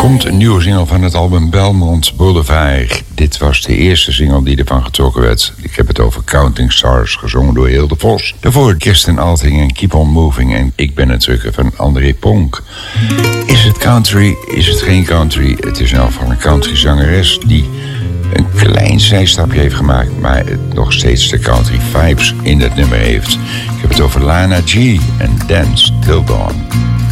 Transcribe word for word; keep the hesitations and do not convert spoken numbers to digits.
komt een nieuwe single van het album Belmont Boulevard. Dit was de eerste single die ervan getrokken werd. Ik heb het over Counting Stars, gezongen door Hilde Vos. Daarvoor Kirsten Alting en Keep On Moving. En ik ben het drukker van André Ponk. Is het country? Is het geen country? Het is in elk geval een country zangeres die een klein zijstapje heeft gemaakt, maar het nog steeds de country vibes in het nummer heeft. Ik heb het over Lana G en Dance Till Dawn.